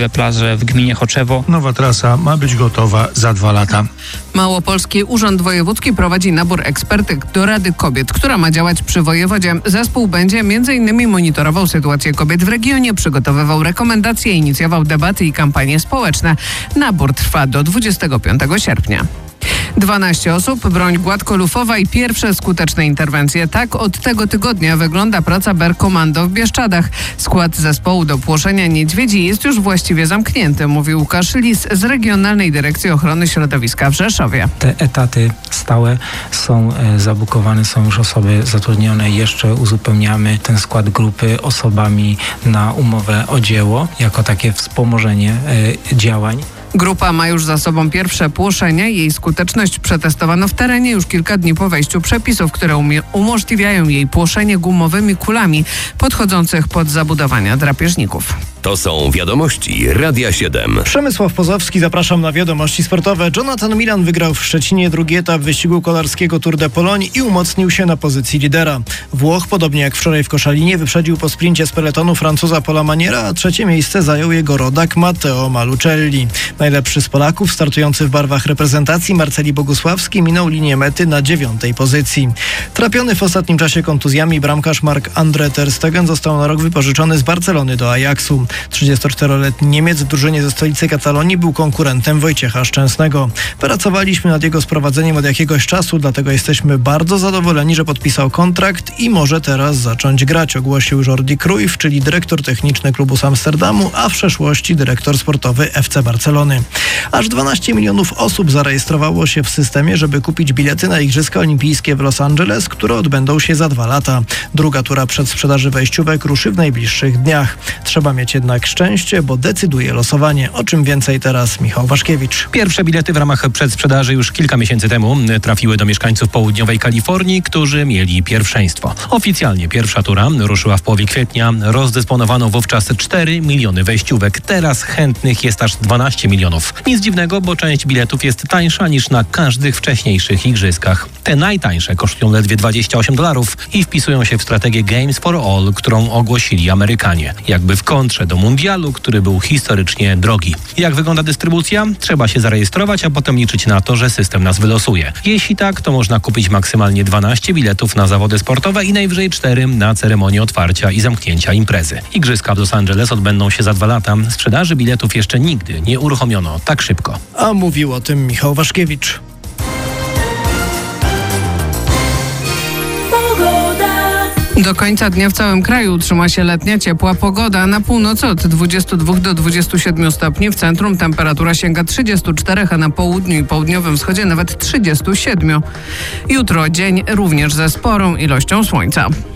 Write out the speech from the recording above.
możliwe plaże w gminie Choczewo. Nowa trasa ma być gotowa za 2 lata. Małopolski Urząd Wojewódzki prowadzi nabór ekspertek do Rady Kobiet, która ma działać przy wojewodzie. Zespół będzie m.in. monitorował sytuację kobiet w regionie, przygotowywał rekomendacje, inicjował debaty i kampanie społeczne. Nabór trwa do 25 sierpnia. 12 osób, broń gładkolufowa i pierwsze skuteczne interwencje. Tak od tego tygodnia wygląda praca Berkomando w Bieszczadach. Skład zespołu do płoszenia niedźwiedzi jest już właściwie zamknięty, mówi Łukasz Lis z Regionalnej Dyrekcji Ochrony Środowiska w Rzeszowie. Te etaty stałe są zabukowane, są już osoby zatrudnione. Jeszcze uzupełniamy ten skład grupy osobami na umowę o dzieło, jako takie wspomożenie działań. Grupa ma już za sobą pierwsze płoszenia. Jej skuteczność przetestowano w terenie już kilka dni po wejściu przepisów, które umożliwiają jej płoszenie gumowymi kulami podchodzących pod zabudowania drapieżników. To są wiadomości Radia 7. Przemysław Pozowski, zapraszam na wiadomości sportowe. Jonathan Milan wygrał w Szczecinie drugi etap wyścigu kolarskiego Tour de Pologne i umocnił się na pozycji lidera. Włoch, podobnie jak wczoraj w Koszalinie, wyprzedził po sprincie z peletonu Francuza Paula Maniera, a trzecie miejsce zajął jego rodak Matteo Malucelli. Najlepszy z Polaków, startujący w barwach reprezentacji, Marceli Bogusławski, minął linię mety na 9. pozycji. Trapiony w ostatnim czasie kontuzjami bramkarz Marc-André ter Stegen został na rok wypożyczony z Barcelony do Ajaxu. 34-letni Niemiec w drużynie ze stolicy Katalonii był konkurentem Wojciecha Szczęsnego. Pracowaliśmy nad jego sprowadzeniem od jakiegoś czasu, dlatego jesteśmy bardzo zadowoleni, że podpisał kontrakt i może teraz zacząć grać, ogłosił Jordi Cruyff, czyli dyrektor techniczny klubu z Amsterdamu, a w przeszłości dyrektor sportowy FC Barcelony. Aż 12 milionów osób zarejestrowało się w systemie, żeby kupić bilety na Igrzyska Olimpijskie w Los Angeles, które odbędą się za 2 lata. Druga tura przedsprzedaży wejściówek ruszy w najbliższych dniach. Trzeba mieć jednak szczęście, bo decyduje losowanie. O czym więcej teraz Michał Waszkiewicz. Pierwsze bilety w ramach przedsprzedaży już kilka miesięcy temu trafiły do mieszkańców południowej Kalifornii, którzy mieli pierwszeństwo. Oficjalnie pierwsza tura ruszyła w połowie kwietnia. Rozdysponowano wówczas 4 miliony wejściówek. Teraz chętnych jest aż 12 milionów. Nic dziwnego, bo część biletów jest tańsza niż na każdych wcześniejszych igrzyskach. Te najtańsze kosztują ledwie $28 i wpisują się w strategię Games for All, którą ogłosili Amerykanie. Jakby w kontrze do mundialu, który był historycznie drogi. Jak wygląda dystrybucja? Trzeba się zarejestrować, a potem liczyć na to, że system nas wylosuje. Jeśli tak, to można kupić maksymalnie 12 biletów na zawody sportowe i najwyżej 4 na ceremonię otwarcia i zamknięcia imprezy. Igrzyska w Los Angeles odbędą się za 2 lata. Sprzedaży biletów jeszcze nigdy nie uruchomiono tak szybko. A mówił o tym Michał Waszkiewicz. Do końca dnia w całym kraju utrzyma się letnia, ciepła pogoda. Na północy od 22 do 27 stopni, w centrum temperatura sięga 34, a na południu i południowym wschodzie nawet 37. Jutro dzień również ze sporą ilością słońca.